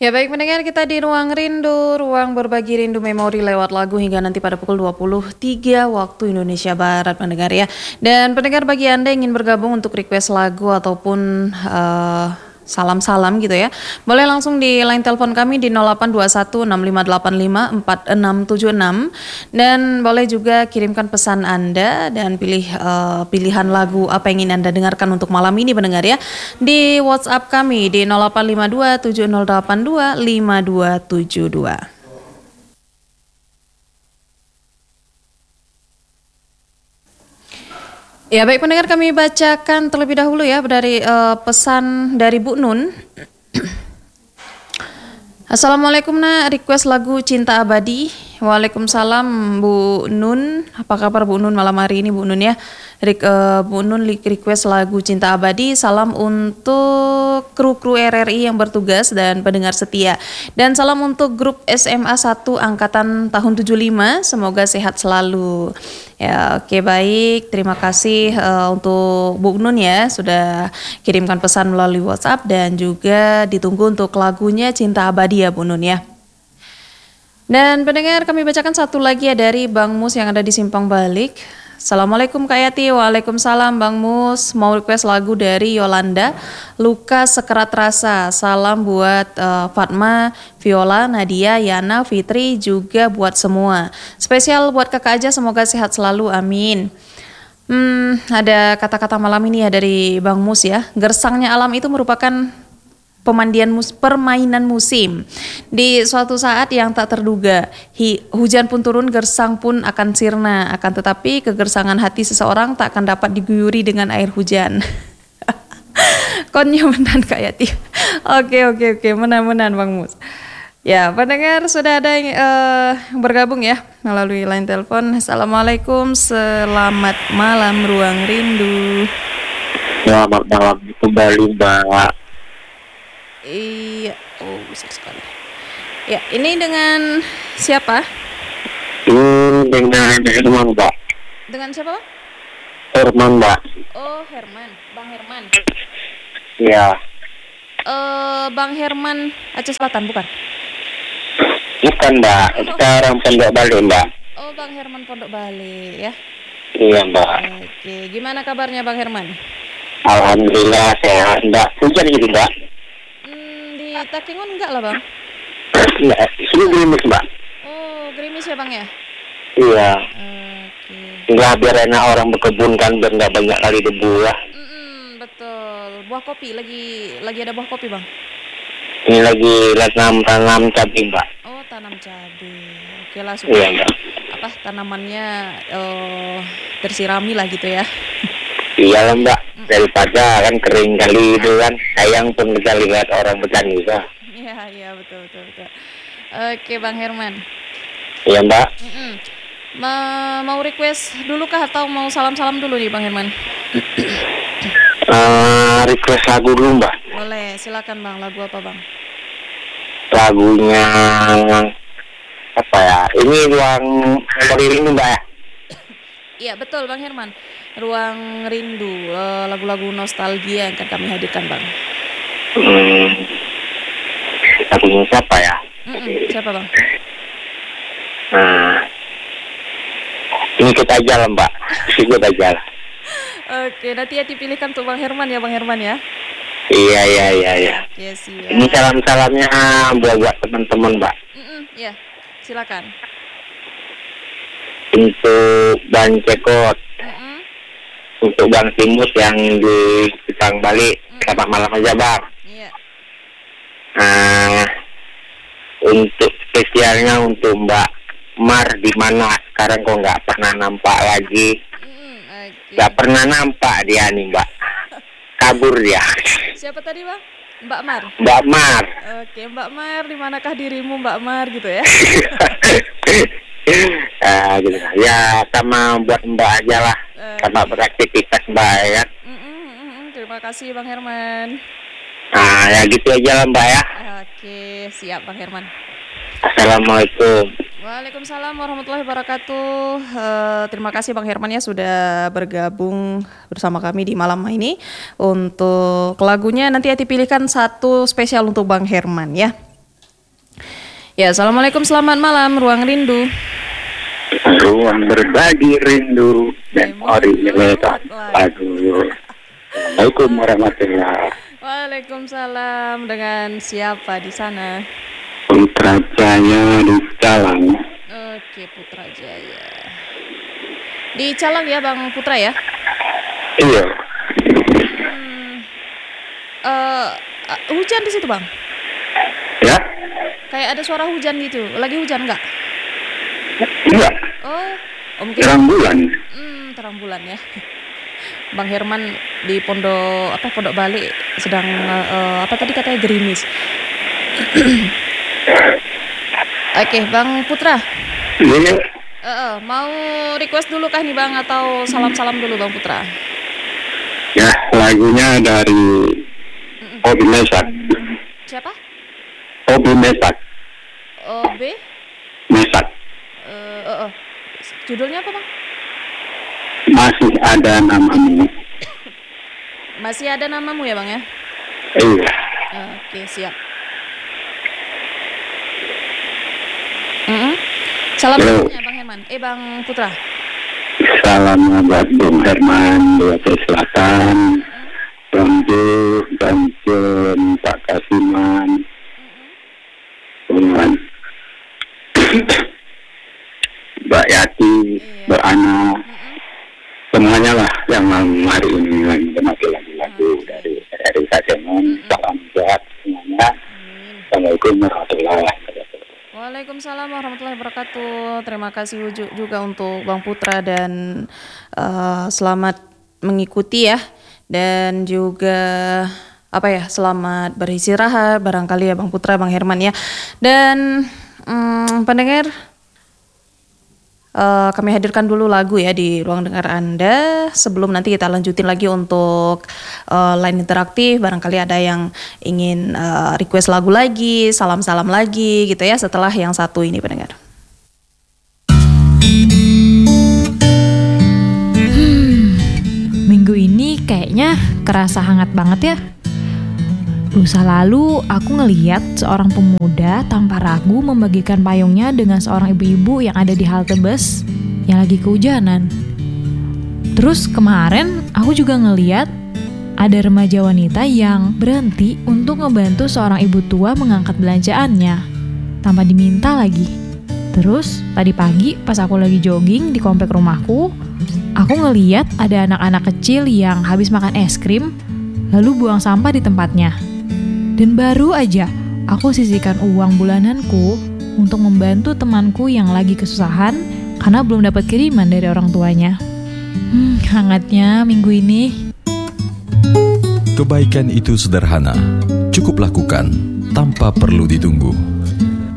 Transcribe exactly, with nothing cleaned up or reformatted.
Ya baik pendengar, kita di Ruang Rindu, ruang berbagi rindu memori lewat lagu hingga nanti pada pukul dua puluh tiga waktu Indonesia Barat pendengar ya. Dan pendengar, bagi Anda yang ingin bergabung untuk request lagu ataupun eh, salam-salam gitu ya, boleh langsung di line telepon kami di nol delapan dua satu enam lima delapan lima empat enam tujuh enam, dan boleh juga kirimkan pesan Anda dan pilih eh, pilihan lagu apa yang ingin Anda dengarkan untuk malam ini pendengar ya, di WhatsApp kami di nol delapan lima dua tujuh nol delapan dua lima dua tujuh dua. Ya baik pendengar, kami bacakan terlebih dahulu ya dari eh, pesan dari Bu Nun. Assalamualaikum nak, request lagu Cinta Abadi. Waalaikumsalam Bu Nun. Apa kabar Bu Nun malam hari ini Bu Nun ya? Re- eh, Bu Nun request lagu Cinta Abadi. Salam untuk kru-kru R R I yang bertugas dan pendengar setia. Dan salam untuk grup S M A satu angkatan tahun tujuh puluh lima. Semoga sehat selalu. Ya, oke baik. Terima kasih eh, untuk Bu Nun ya, sudah kirimkan pesan melalui WhatsApp, dan juga ditunggu untuk lagunya Cinta Abadi ya Bu Nun ya. Dan pendengar, kami bacakan satu lagi ya dari Bang Mus yang ada di Simpang Balik. Assalamualaikum Kak Yati. Waalaikumsalam Bang Mus. Mau request lagu dari Yolanda, Luka Sekerat Rasa. Salam buat uh, Fatma, Viola, Nadia, Yana, Fitri, juga buat semua. Spesial buat kakak aja, semoga sehat selalu, amin. Hmm, ada kata-kata malam ini ya dari Bang Mus ya. Gersangnya alam itu merupakan pemandian mus permainan musim. Di suatu saat yang tak terduga, hi hujan pun turun, gersang pun akan sirna. Akan tetapi kegersangan hati seseorang tak akan dapat diguyuri dengan air hujan. Konnya menan Kak Yati. Oke oke oke, menan-menan Bang Mus. Ya, pendengar sudah ada yang uh, bergabung ya melalui line telepon. Assalamualaikum, selamat malam Ruang Rindu. Selamat malam kembali Mbak. Iya, oh besar sekali. Ya, ini dengan siapa? Ini dengan Herman Mbak. Dengan siapa Bang? Herman Mbak. Oh Herman, Bang Herman. Ya. Eh Bang Herman Aceh Selatan bukan? Bukan Mbak, sekarang Pondok Bali Mbak. Oh Bang Herman Pondok Bali ya. Iya Mbak. Oke, gimana kabarnya Bang Herman? Alhamdulillah sehat Mbak. Hujan gitu Mbak. Hmm, di Takengon enggak lah Bang? Mbak, sini gerimis Mbak. Oh gerimis ya Bang ya? Iya. Oke. Enggak, biar enak orang berkebun kan, biar nggak banyak kali debu ya. Mm-mm, betul. Buah kopi lagi lagi ada buah kopi Bang? Ini lagi tanam-tanam cabai Mbak. Oh tanam cabai. Oke lah, Iya supaya Mbak. apa tanamannya eh tersirami lah gitu ya. Iya lah Mbak, daripada kan kering kali itu kan, sayang pun kita lihat orang bertani juga. Iya iya betul betul betul. Oke Bang Herman. Iya Mbak. Mm-mm. Ma- mau request dulu kah atau mau salam-salam dulu nih Bang Herman? Uh, request lagu dulu Mbak. Boleh, silakan Bang. Lagu apa Bang? Lagunya apa ya? Ini ruang memori ini Mbak ya? Iya betul Bang Herman. Ruang Rindu, eh, lagu-lagu nostalgia yang akan kami hadirkan Bang. Hmm, lagunya siapa ya? Mm-mm, siapa Bang? Nah, ini kita aja lah Mbak. Ikut aja lah. Oke, nanti ya dipilihkan untuk Bang Herman ya Bang Herman ya. Iya iya iya iya. Oke siap. Ini salam-salamnya buat buat teman-teman Mbak. Mm-mm, ya, silakan. Untuk Bang Cekot, Mm-mm, untuk Bang Timus yang di Simpang Bali, selamat malam aja Bang. iya. Nah, untuk spesialnya untuk Mbak Mar, di mana sekarang kok nggak pernah nampak lagi? Mm-mm, oke. Nggak pernah nampak dia nih Mbak, kabur dia. Siapa tadi Bang? Mbak Mar. Mbak Mar. Oke, Mbak Mar, di manakah dirimu Mbak Mar gitu ya? Nah, gitu. Ya sama buat Mbak aja lah, sama beraktivitas Mbak ya. Mm-mm, mm-mm, terima kasih Bang Herman. Nah, ya gitu aja lah Mbak ya. Oke, siap Bang Herman. Assalamualaikum. Waalaikumsalam warahmatullahi wabarakatuh. Eh, terima kasih Bang Herman ya sudah bergabung bersama kami di malam ini. Untuk lagunya nanti ya dipilihkan satu spesial untuk Bang Herman ya. Ya, assalamualaikum, selamat malam, Ruang Rindu. Ruang berbagi rindu dan ori lewat lagu. Assalamualaikum warahmatullahi. Waalaikumsalam. Dengan siapa di sana? Putra Jaya di Calang. Oke, Putra Jaya. Di Calang ya, Bang Putra ya? Iya. Hmm, uh, hujan di situ, Bang? Ya? Kayak ada suara hujan gitu. Lagi hujan nggak? Enggak. Oh, oh mungkin Terang bulan. Hmm, terang bulan ya. Bang Herman di Pondok apa Pondok Bali sedang uh, apa tadi katanya gerimis. Oke, Bang Putra. Iya. Uh, uh, mau request dulu kah nih Bang atau salam-salam dulu Bang Putra? Ya, lagunya dari Obi Mesak. Siapa? Obi Mesak. O B? Mesak. Uh, uh, uh. Judulnya apa Bang? Masih ada namamu. Masih ada namamu ya Bang ya? Iya. Uh, Oke, siap. Mm-mm. Salam Yo. dulunya Bang Herman. Eh Bang Putra. Salam buat Bung Herman di Aceh Selatan, Bang Jo, Bang Jon, Pak Kasiman, Bang Mbak Yati, Mbak Ana, semuanya lah yang hari ini lagi memakai lagu-lagu dari dari Kajeman. Salam sehat semuanya. Assalamualaikum warahmatullahi wabarakatuh. Waalaikumsalam warahmatullahi wabarakatuh. Terima kasih juga untuk Bang Putra dan uh, selamat mengikuti ya. Dan juga apa ya, selamat beristirahat barangkali ya Bang Putra, Bang Herman ya. Dan um, pendengar, Uh, kami hadirkan dulu lagu ya di ruang dengar Anda sebelum nanti kita lanjutin lagi untuk uh, line interaktif. Barangkali ada yang ingin uh, request lagu lagi, salam-salam lagi gitu ya setelah yang satu ini pendengar. Hmm, minggu ini kayaknya kerasa hangat banget ya. Lusa lalu aku ngeliat seorang pemuda tanpa ragu membagikan payungnya dengan seorang ibu-ibu yang ada di halte bus yang lagi kehujanan. Terus kemarin aku juga ngeliat ada remaja wanita yang berhenti untuk ngebantu seorang ibu tua mengangkat belanjaannya tanpa diminta lagi. Terus tadi pagi pas aku lagi jogging di komplek rumahku, aku ngeliat ada anak-anak kecil yang habis makan es krim lalu buang sampah di tempatnya. Dan baru aja aku sisihkan uang bulananku untuk membantu temanku yang lagi kesusahan karena belum dapat kiriman dari orang tuanya. Hmm, hangatnya minggu ini. Kebaikan itu sederhana, cukup lakukan tanpa perlu ditunggu.